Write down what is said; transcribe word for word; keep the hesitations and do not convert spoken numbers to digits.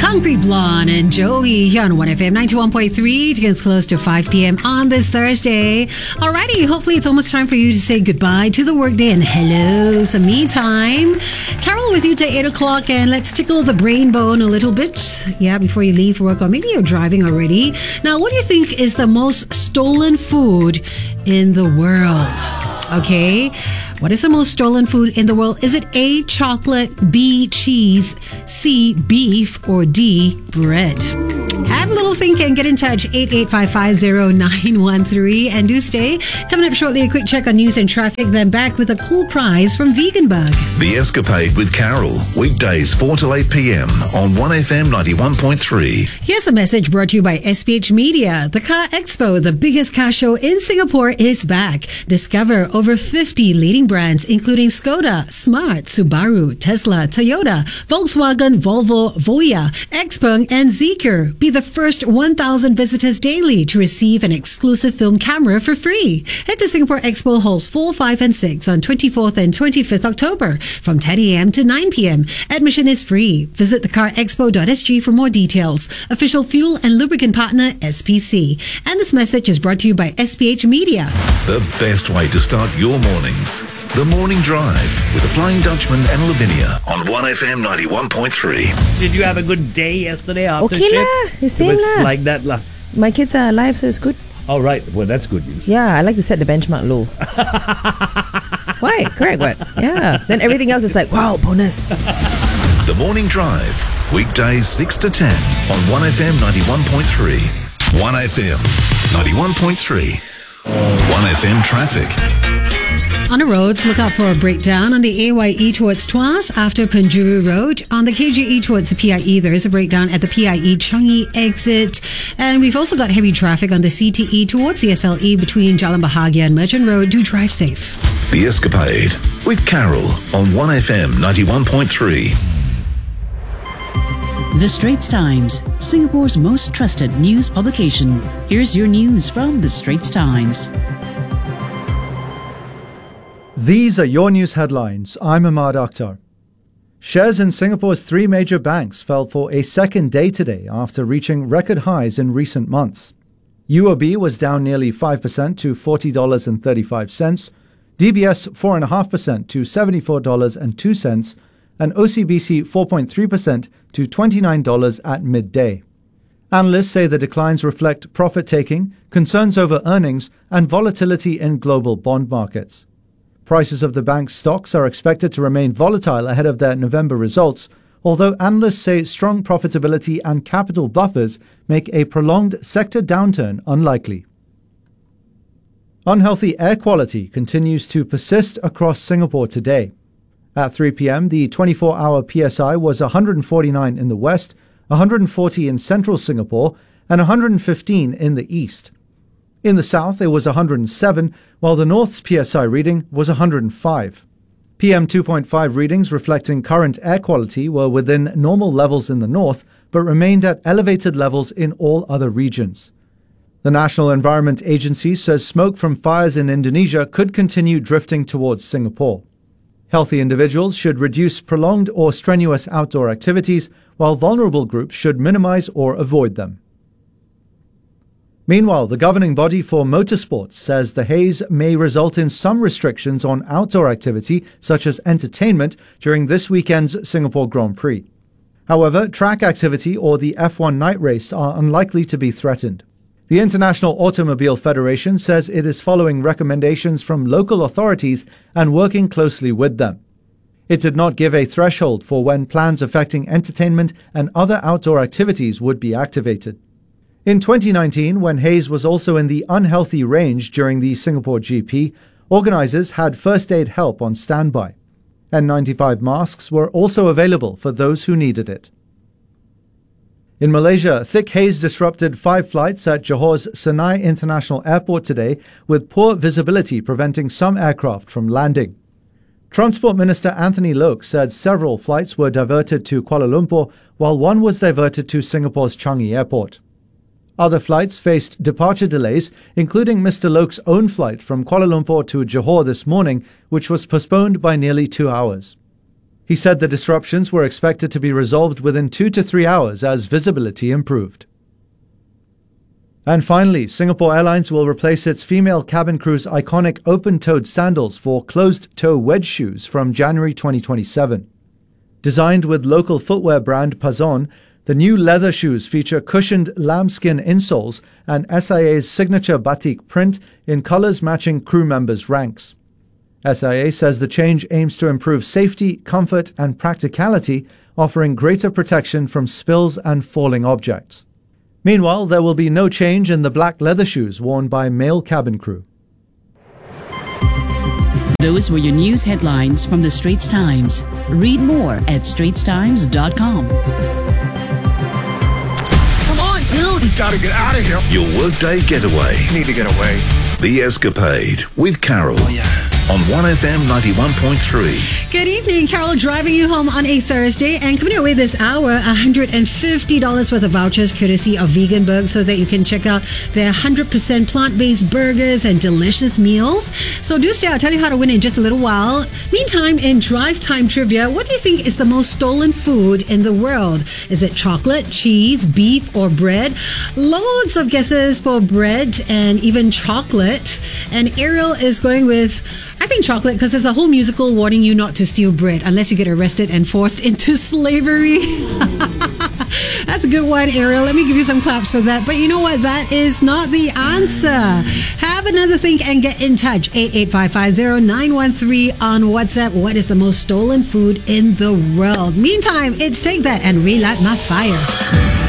Concrete Blonde and Joey here on one F M ninety-one point three. It gets close to five p.m. on this Thursday. Alrighty, hopefully it's almost time for you to say goodbye to the workday and hello some me time. Carol with you till eight o'clock, and let's tickle the brain bone a little bit. Yeah, before you leave for work, or maybe you're driving already. Now, what do you think is the most stolen food in the world? Okay, what is the most stolen food in the world? Is it A, chocolate, B, cheese, C, beef, or D, bread? Have a little think and get in touch. eight eight five five zero nine one three. And do stay. Coming up shortly, a quick check on news and traffic, then back with a cool prize from Vegan Bug. The Escapade with Carol, weekdays four till eight p.m. on one F M ninety-one point three. Here's a message brought to you by S P H Media. The Car Expo, the biggest car show in Singapore, is back. Discover over fifty leading brands, including Skoda, Smart, Subaru, Tesla, Toyota, Volkswagen, Volvo, Voya, Xpeng, and Zeekr. Be the first one thousand visitors daily to receive an exclusive film camera for free. Head to Singapore Expo Halls four, five, and six on twenty-fourth and twenty-fifth October from ten a.m. to nine p.m. Admission is free. Visit the car expo dot s g for more details. Official fuel and lubricant partner, S P C. And this message is brought to you by S P H Media. The best way to start your mornings. The Morning Drive with the Flying Dutchman and Lavinia on one F M ninety-one point three. Did you have a good day yesterday after Okay shift? lah, the same It was lah. like that lah. My kids are alive, so it's good. All right, well that's good news. Yeah, I like to set the benchmark low. Why? Correct, what? Yeah. Then everything else is like, wow, bonus. The Morning Drive, weekdays six to ten on one F M ninety-one point three. one F M ninety-one point three. one F M traffic. On the roads, look out for a breakdown on the A Y E towards Tuas after Penjuru Road. On the K J E towards the P I E, there is a breakdown at the P I E Changi exit. And we've also got heavy traffic on the C T E towards the S L E between Jalan Bahagia and Merchant Road. Do drive safe. The Escapade with Carol on one F M ninety-one point three. The Straits Times, Singapore's most trusted news publication. Here's your news from The Straits Times. These are your news headlines. I'm Ahmad Akhtar. Shares in Singapore's three major banks fell for a second day today after reaching record highs in recent months. U O B was down nearly five percent to forty dollars and thirty-five cents, D B S four point five percent to seventy-four dollars and two cents, and O C B C four point three percent to twenty-nine dollars at midday. Analysts say the declines reflect profit-taking, concerns over earnings, and volatility in global bond markets. Prices of the bank's stocks are expected to remain volatile ahead of their November results, although analysts say strong profitability and capital buffers make a prolonged sector downturn unlikely. Unhealthy air quality continues to persist across Singapore today. At three p.m., the twenty-four hour P S I was one hundred forty-nine in the west, one hundred forty in central Singapore, and one hundred fifteen in the east. In the south, it was one hundred seven, while the north's P S I reading was one hundred five. P M two point five readings reflecting current air quality were within normal levels in the north, but remained at elevated levels in all other regions. The National Environment Agency says smoke from fires in Indonesia could continue drifting towards Singapore. Healthy individuals should reduce prolonged or strenuous outdoor activities, while vulnerable groups should minimize or avoid them. Meanwhile, the governing body for motorsports says the haze may result in some restrictions on outdoor activity, such as entertainment, during this weekend's Singapore Grand Prix. However, track activity or the F one night race are unlikely to be threatened. The International Automobile Federation says it is following recommendations from local authorities and working closely with them. It did not give a threshold for when plans affecting entertainment and other outdoor activities would be activated. In twenty nineteen, when haze was also in the unhealthy range during the Singapore G P, organisers had first aid help on standby. N ninety-five masks were also available for those who needed it. In Malaysia, thick haze disrupted five flights at Johore's Senai International Airport today, with poor visibility preventing some aircraft from landing. Transport Minister Anthony Loke said several flights were diverted to Kuala Lumpur, while one was diverted to Singapore's Changi Airport. Other flights faced departure delays, including Mister Loke's own flight from Kuala Lumpur to Johor this morning, which was postponed by nearly two hours. He said the disruptions were expected to be resolved within two to three hours as visibility improved. And finally, Singapore Airlines will replace its female cabin crew's iconic open-toed sandals for closed-toe wedge shoes from January twenty twenty-seven. Designed with local footwear brand Pazon, the new leather shoes feature cushioned lambskin insoles and S I A's signature batik print in colors matching crew members' ranks. S I A says the change aims to improve safety, comfort, and practicality, offering greater protection from spills and falling objects. Meanwhile, there will be no change in the black leather shoes worn by male cabin crew. Those were your news headlines from the Straits Times. Read more at straits times dot com. Come on, dude! We gotta get out of here. Your workday getaway. Need to get away. The Escapade with Carol. Oh, yeah. On one F M ninety-one point three. Good evening, Carol, driving you home on a Thursday. And coming your way this hour, one hundred fifty dollars worth of vouchers courtesy of Veganburg, so that you can check out their one hundred percent plant-based burgers and delicious meals. So do stay. I'll tell you how to win in just a little while. Meantime, in Drive Time Trivia, what do you think is the most stolen food in the world? Is it chocolate, cheese, beef, or bread? Loads of guesses for bread and even chocolate. And Ariel is going with, I think, chocolate, because there's a whole musical warning you not to steal bread unless you get arrested and forced into slavery. That's a good one, Ariel. Let me give you some claps for that. But you know what? That is not the answer. Have another think and get in touch. eight eight five five zero nine one three on WhatsApp. What is the most stolen food in the world? Meantime, it's Take That and Relight My Fire.